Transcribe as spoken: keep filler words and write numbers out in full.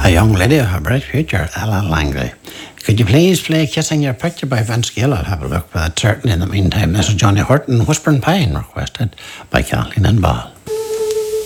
A young lady with a bright future, Ella Langley. Could you please play Kissing Your Picture by Vince Gill? I'll have a look for that certainly. In the meantime, this is Johnny Horton, Whispering Pine, requested by Kathleen and Ball.